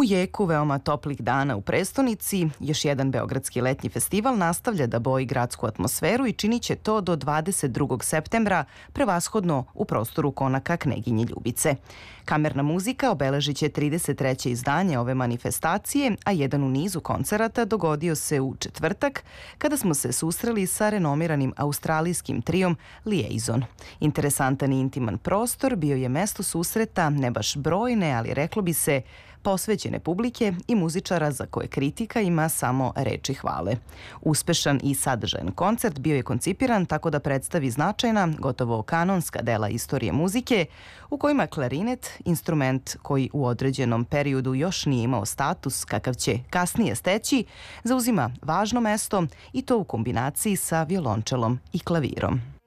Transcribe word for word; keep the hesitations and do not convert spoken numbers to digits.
U jeku veoma toplih dana u prestonici, još jedan beogradski letnji festival nastavlja da boji gradsku atmosferu i činit će to do dvadeset drugog septembra, prevashodno u prostoru konaka Kneginje Ljubice. Kamerna muzika obeležit će trideset treće izdanje ove manifestacije, a jedan u nizu koncerata dogodio se u četvrtak, kada smo se susreli sa renomiranim australijskim trijom Liaison. Interesantan i intiman prostor bio je mesto susreta ne baš brojne, ali reklo bi se posvećene publike i muzičara za koje kritika ima samo reči hvale. Uspešan i sadržajan koncert bio je koncipiran tako da predstavi značajna, gotovo kanonska dela istorije muzike, u kojima klarinet, instrument koji u određenom periodu još nije imao status kakav će kasnije steći, zauzima važno mesto i to u kombinaciji sa violončelom i klavirom.